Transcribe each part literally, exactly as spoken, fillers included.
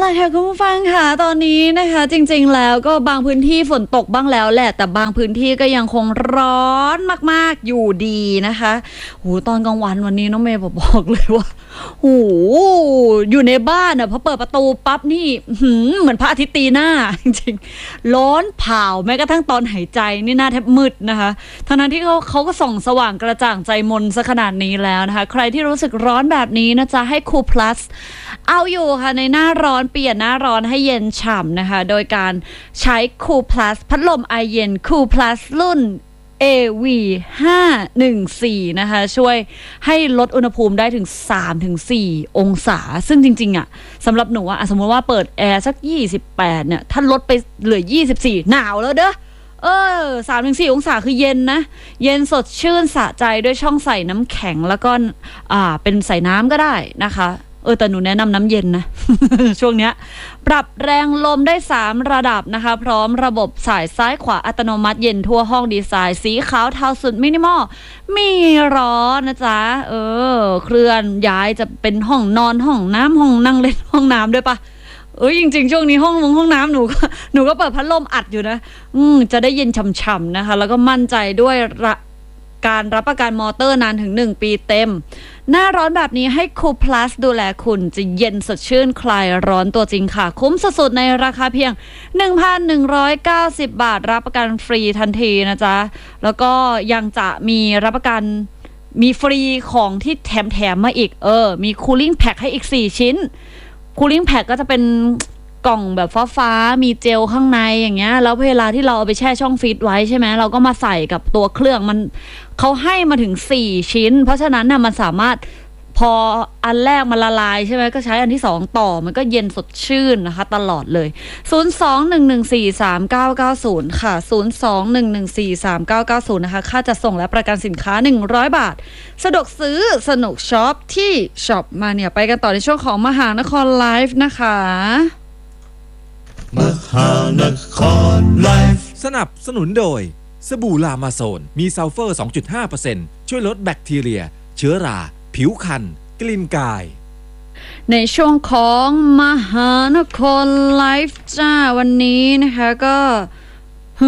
ล่ะค่ะคุณผู้ฟังค่ะตอนนี้นะคะจริงๆแล้วก็บางพื้นที่ฝนตกบ้างแล้วแหละแต่บางพื้นที่ก็ยังคงร้อนมากๆอยู่ดีนะคะโหตอนกลางวันวันนี้น้องเมย์บอกเลยว่าโหอยู่ในบ้านอ่ะพอเปิดประตูปั๊บนี่เหมือนพระอาทิตย์ตีหน้าจริงๆร้อนเผาแม้กระทั่งตอนหายใจนี่หน้าแทบมืดนะคะทั้งนั้นที่เขาเขาก็ส่องสว่างกระจ่างใจมนซะขนาดนี้แล้วนะคะใครที่รู้สึกร้อนแบบนี้นะจ๊ะให้คูล plus เอาอยู่ค่ะในหน้าร้อนเปลี่ยนหน้าร้อนให้เย็นฉ่ำนะคะโดยการใช้ Cool Plus พัดลมไอเย็น Cool Plus รุ่น เอ วี ห้าหนึ่งสี่ นะคะช่วยให้ลดอุณหภูมิได้ถึง สามถึงสี่ องศาซึ่งจริงๆอ่ะสำหรับหนูอ่ะสมมติว่าเปิดแอร์สักยี่สิบแปดเนี่ยถ้าลดไปเหลือยี่สิบสี่หนาวแล้วเด้อเออ สามถึงสี่ องศาคือเย็นนะเย็นสดชื่นสะใจด้วยช่องใส่น้ำแข็งแล้วก็อ่าเป็นใส่น้ำก็ได้นะคะเออแต่หนูแนะนำน้ำเย็นนะ ช่วงเนี้ยปรับแรงลมได้สามระดับนะคะพร้อมระบบสายซ้ายขวาอัตโนมัติเย็นทั่วห้องดีไซน์สีขาวเทาสุดมินิมอลมีร้อนนะจ๊ะเออเคลื่อนย้ายจะเป็นห้องนอนห้องน้ำห้องนั่งเล่นห้องน้ำด้วยปะเอ้ยจริงๆช่วงนี้ห้องห้องน้ำหนูก็หนูก็เปิดพัดลมอัดอยู่นะอืมจะได้เย็นฉ่ำๆนะคะแล้วก็มั่นใจด้วยการรับประกันมอเตอร์นานถึงหนึ่งปีเต็มหน้าร้อนแบบนี้ให้ Cool Plus ดูแลคุณจะเย็นสดชื่นคลายร้อนตัวจริงค่ะคุ้มสุดๆในราคาเพียง หนึ่งพันหนึ่งร้อยเก้าสิบ บาทรับประกันฟรีทันทีนะจ๊ะแล้วก็ยังจะมีรับประกันมีฟรีของที่แถมๆมาอีกเออมี Cooling Pack ให้อีกสี่ชิ้น Cooling Pack ก็จะเป็นกล่องแบบฟ้าๆมีเจลข้างในอย่างเงี้ยแล้วเวลาที่เราเอาไปแช่ช่องฟรีซไว้ใช่ไหมเราก็มาใส่กับตัวเครื่องมันเขาให้มาถึงสี่ชิ้นเพราะฉะนั้นน่ะมันสามารถพออันแรกมันละลายใช่ไหมก็ใช้อันที่สองต่อมันก็เย็นสดชื่นนะคะตลอดเลยศูนย์ สอง หนึ่ง หนึ่ง สี่ สาม เก้า เก้า ศูนย์ค่ะศูนย์ สอง หนึ่ง หนึ่ง สี่ สาม เก้า เก้า ศูนย์นะคะค่าจัดส่งและประกันสินค้าหนึ่งร้อยบาทสะดวกซื้อสนุกช็อปที่ช็อปมาเนี่ยไปกันต่อในช่วงของมหานครไลฟ์นะคะมหานครไลฟ์สนับสนุนโดยสบู่ลามาโซนมีซัลเฟอร์ สองจุดห้าเปอร์เซ็นต์ ช่วยลดแบคทีเรียเชื้อราผิวคันกลิ่นกายในช่วงของมหานครไลฟ์จ้าวันนี้นะคะก็ฮึ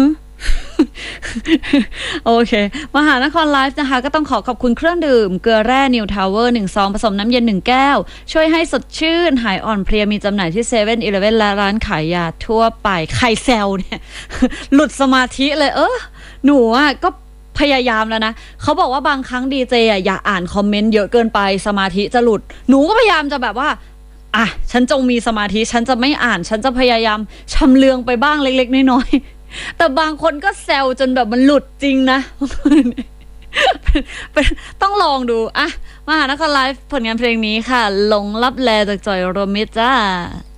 โอเคมหานครไลฟ์นะคะก็ต้องขอขอบคุณเครื่องดื่มเกลือแร่นิวทาวเวอร์หนึ่งซองผสมน้ำเย็นหนึ่งแก้วช่วยให้สดชื่นหายอ่อนเพลียมีจำหน่ายที่เซเว่นอีเลฟเว่นและร้านขายยาทั่วไปใครแซวเนี่ย หลุดสมาธิเลยเออหนูอ่ะก็พยายามแล้วนะเขาบอกว่าบางครั้งดีเจอ่ะอย่าอ่านคอมเมนต์เยอะเกินไปสมาธิจะหลุดหนูก็พยายามจะแบบว่าอ่ะฉันจงมีสมาธิฉันจะไม่อ่านฉันจะพยายามชำเลืองไปบ้างเล็กๆน้อยๆแต่บางคนก็แซวจนแบบมันหลุดจริงนะ ต้องลองดูอ่ะมหานครไลฟ์ผลงานเพลงนี้ค่ะหลงลับแลจากจอยโรมิจ้า